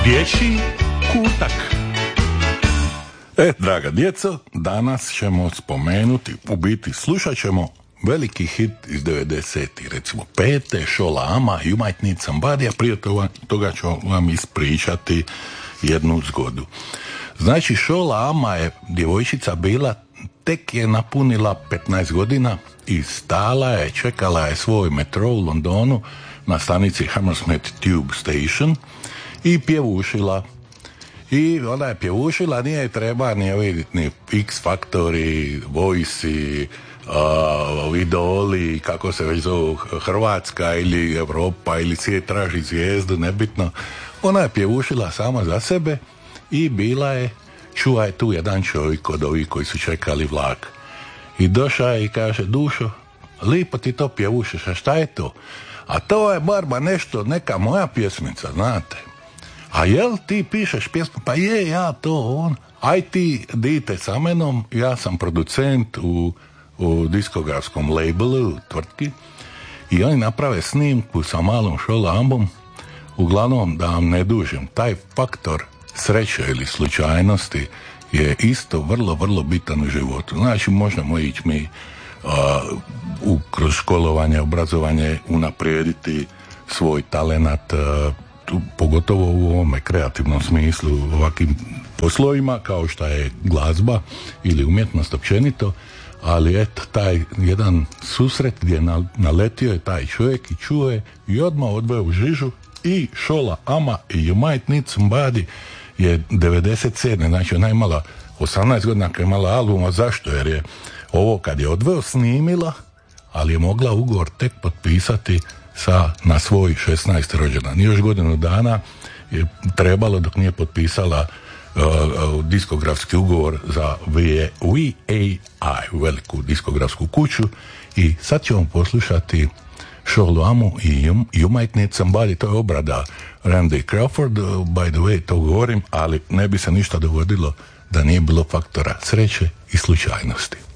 Dječji kutak. Draga djeco, danas ćemo spomenuti, u biti slušat ćemo veliki hit iz 90-ih, recimo pete, Šola Ama, You Might Need Somebody, a prije toga ću vam ispričati jednu zgodu. Znači, Šola Ama je djevojčica bila, tek je napunila 15 godina i stala je, čekala je svoj metro u Londonu na stanici Hammersmith Tube Station i pjevušila. I ona je pjevušila, nije treba ni X Factory, Voice, Idoli, kako se već zovu, Hrvatska ili Europa ili Svijet traži zvijezdu, nebitno. Ona je pjevušila sama za sebe i bila je, čuva je tu jedan čovjek od ovih koji su čekali vlak. I došao je i kaže: Dušo, lipo ti to pjevušeš, a šta je to? A to je barba nešto, neka moja pjesmica, znate. A jel ti pišeš pjesmu? Pa je, ja to, on. Aj ti dite sa menom, ja sam producent u diskografskom labelu, tvrtki, i oni naprave snimku sa malom Šola Amom. Uglavnom, da vam ne dužim, taj faktor sreće ili slučajnosti je isto vrlo bitan u životu. Znači, možemo ići mi kroz školovanje, obrazovanje, unaprijediti svoj talenat, pogotovo u ovome kreativnom smislu, ovakvim poslovima kao što je glazba ili umjetnost općenito, ali eto, taj jedan susret gdje naletio je taj čovjek i čuo je i odmah odveo u žižu i Šola Ama i You Might Need Somebody je 97. Znači ona je imala 18 godina kad je imala albuma. Zašto? Jer je ovo kad je odveo snimila, ali je mogla ugovor tek potpisati na svoj 16. rođendan. Još godinu dana je trebalo dok nije potpisala diskografski ugovor za VAI, veliku diskografsku kuću. I sad ćemo poslušati Šolu Amu i You Might Need Somebody. To je obrada Randy Crawford, by the way, to govorim, ali ne bi se ništa dogodilo da nije bilo faktora sreće i slučajnosti.